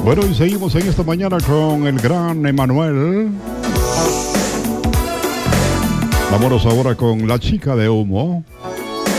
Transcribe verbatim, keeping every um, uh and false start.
Bueno, y seguimos en esta mañana con el gran Emanuel. Vámonos ahora con La Chica de Humo.